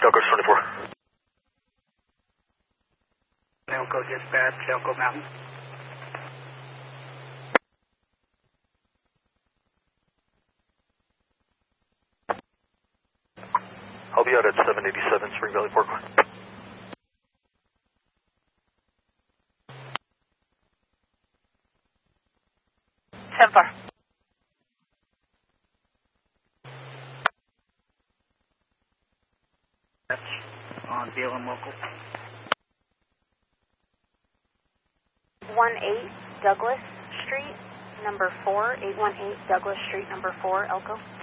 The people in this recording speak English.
Douglas 24. Elko dispatch, Elko Mountain. I'll be out at 787 Spring Valley Parkway. Semper. On BLM local. 18 Douglas Street, number 4. 818 Douglas Street, number 4, Elko.